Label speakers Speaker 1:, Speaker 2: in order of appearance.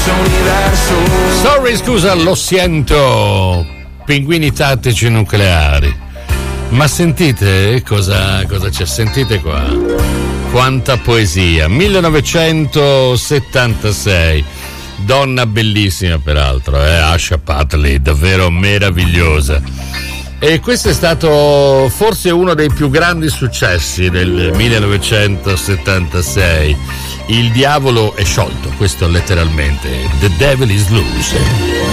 Speaker 1: Sorry, scusa, lo sento. Pinguini tattici nucleari. Ma sentite cosa c'è? Sentite qua. Quanta poesia. 1976. Donna bellissima peraltro, Asha Putley, davvero meravigliosa. E questo è stato forse uno dei più grandi successi del 1976. Il diavolo è sciolto, questo letteralmente. The Devil is Loose.